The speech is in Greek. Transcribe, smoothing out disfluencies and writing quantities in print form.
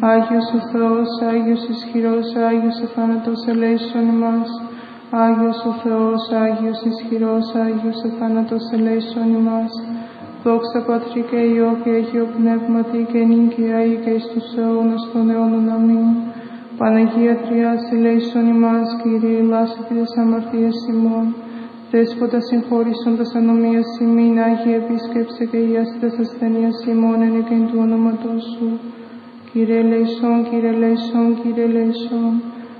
Άγιος ο Θεός, Άγιος ισχυρός, Άγιος αθάνατος ελέησον ημάς. Άγιος ο Θεός, Άγιος ισχυρός, Άγιος αθάνατος ελέησον ημάς. Δόξα Πατρί και Υιό και Αγίο Πνεύματι και νυν και αεί και εις τους αιώνας των αιώνων. Αμήν. Παναγία Τριάς ελέησον ημάς, Κύριε ηλάς επί τες αμαρτίες ημών. Δέσποτα συγχώρησον τας ανομίας ημίν, Άγιε επίσκεψε και ιάσε τας ασθενείας ημών εν εκ του ονόματός σου. Κύριε ελέησον, Κύριε ελέησον, Κύριε ελέησον.